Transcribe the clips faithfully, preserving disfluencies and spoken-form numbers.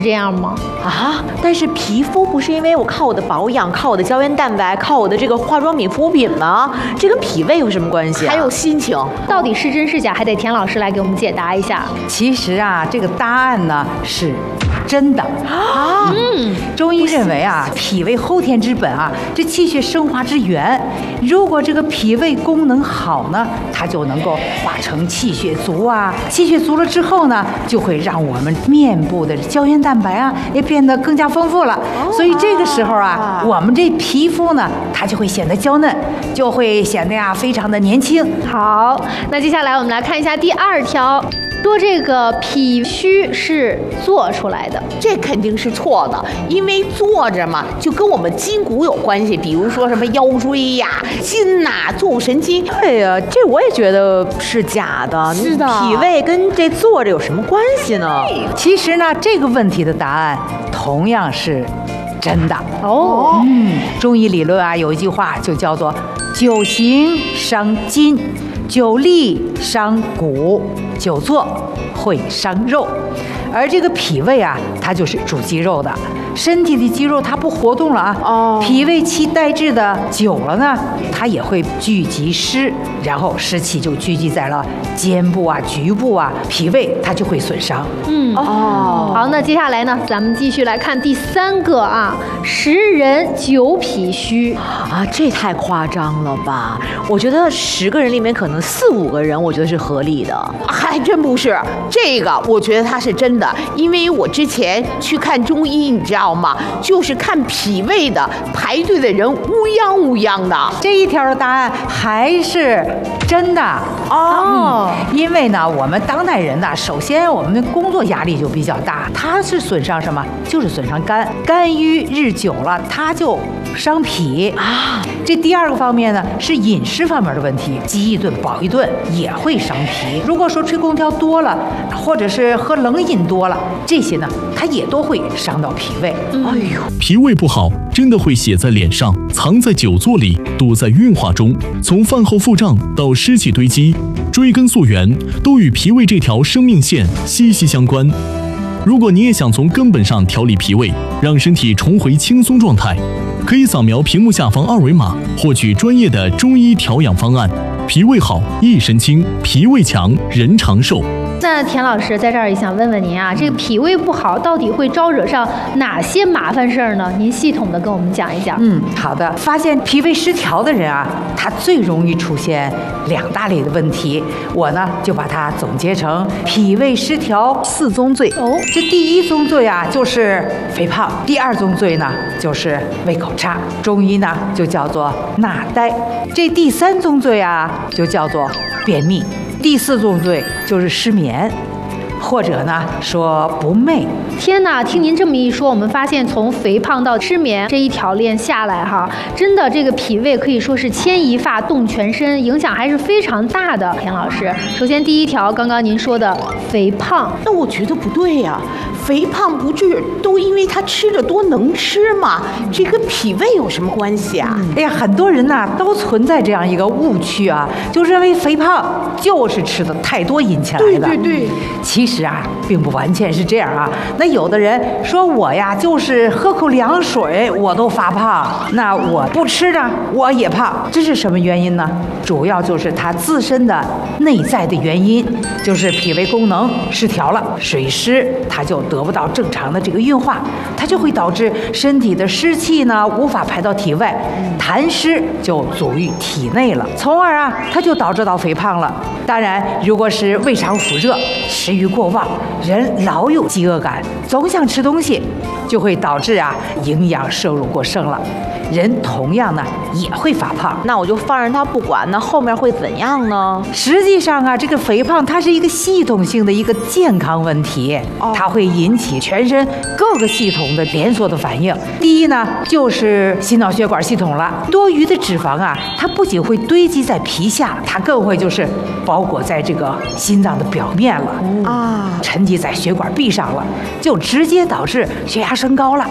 这样吗？ 啊，但是皮肤不是因为我靠我的保养，靠我的胶原蛋白，靠我的这个化妆品、护肤品吗？这跟脾胃有什么关系啊？ 还有心情， 到底是真是假，还得田老师来给我们解答一下。 其实啊，这个答案呢是真的啊。嗯，中医认为啊，脾胃后天之本啊，这气血生化之源。如果这个脾胃功能好呢，它就能够化成气血足啊。气血足了之后呢，就会让我们面部的胶原蛋白啊也变得更加丰富了。哦、所以这个时候啊，我们这皮肤呢，它就会显得娇嫩，就会显得呀非常的年轻。 好，那接下来我们来看一下第二条。说这个脾虚是做出来的， 这肯定是错的，因为坐着嘛，就跟我们筋骨有关系，比如说什么腰椎呀、筋呐、坐骨神经。 对呀、啊，这我也觉得是假的。 是的， 脾胃跟这坐着有什么关系呢？ 其实呢，这个问题的答案同样是真的哦。 嗯，中医理论啊，有一句话就叫做“久行伤筋，久立伤骨，久坐会伤肉”。而这个脾胃啊，它就是主肌肉的，身体的肌肉它不活动了啊，哦，脾胃气代滞的久了呢，它也会聚集湿，然后湿气就聚集在了肩部啊、局部啊，脾胃它就会损伤。 嗯哦，好，那接下来呢，咱们继续来看第三个啊，十人九脾虚啊，这太夸张了吧？我觉得十个人里面可能四五个人，我觉得是合理的， 还真不是。这个我觉得它是真的。因为我之前去看中医，你知道吗？就是看脾胃的，排队的人乌泱乌泱的。 这一条的答案还是真的哦、嗯，因为呢，我们当代人呢，首先我们的工作压力就比较大，它是损伤什么？就是损伤肝，肝郁日久了，它就伤脾啊。这第二个方面呢，是饮食方面的问题，饥一顿饱一顿也会伤脾。如果说吹空调多了，或者是喝冷饮多了，这些呢，它也都会伤到脾胃。 嗯、 哎呦， 脾胃不好，真的会写在脸上，藏在久坐里，躲在运化中，从饭后腹胀到湿气堆积，追根溯源，都与脾胃这条生命线息息相关。如果你也想从根本上调理脾胃，让身体重回轻松状态，可以扫描屏幕下方二维码，获取专业的中医调养方案。脾胃好，一身轻；脾胃强，人长寿。 那田老师在这儿也想问问您啊，这个脾胃不好到底会招惹上哪些麻烦事儿呢？您系统的跟我们讲一讲。 嗯，好的。发现脾胃失调的人啊，他最容易出现两大类的问题，我呢就把它总结成脾胃失调四宗罪。哦，这第一宗罪啊就是肥胖，第二宗罪呢就是胃口差，中医呢就叫做纳呆。这第三宗罪啊就叫做便秘。第四宗罪就是失眠，或者呢说不寐。 天哪，听您这么一说，我们发现从肥胖到失眠这一条链下来哈，真的这个脾胃可以说是牵一发动全身，影响还是非常大的。田老师，首先第一条，刚刚您说的肥胖， 那我觉得不对呀、啊，肥胖不是都因为他吃的多能吃吗？这跟脾胃有什么关系啊？ 嗯、哎呀，很多人呐都存在这样一个误区啊，就认为肥胖就是吃的太多引起来的。 对对对， 其实啊，并不完全是这样啊。那有的人说我呀，就是喝口凉水我都发胖，那我不吃呢，我也胖，这是什么原因呢？主要就是他自身的内在的原因，就是脾胃功能失调了，水湿它就得不到正常的这个运化，它就会导致身体的湿气呢无法排到体外，痰湿就阻于体内了，从而啊，它就导致到肥胖了。当然，如果是胃肠腑热、食欲过旺，人老有饥饿感，总想吃东西，就会导致啊营养摄入过剩了。人同样呢也会发胖， 那我就放任他不管，那后面会怎样呢？ 实际上啊，这个肥胖它是一个系统性的一个健康问题，哦、它会引起全身各个系统的连锁的反应。第一呢，就是心脑血管系统了，多余的脂肪啊，它不仅会堆积在皮下，它更会就是包裹在这个心脏的表面了啊，沉积在血管壁上了，就直接导致血压升高了。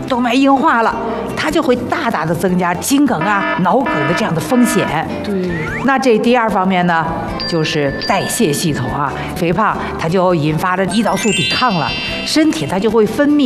动脉硬化了，它就会大大的增加心梗啊、脑梗的这样的风险。 对， 那这第二方面呢，就是代谢系统啊，肥胖它就引发了胰岛素抵抗了，身体它就会分泌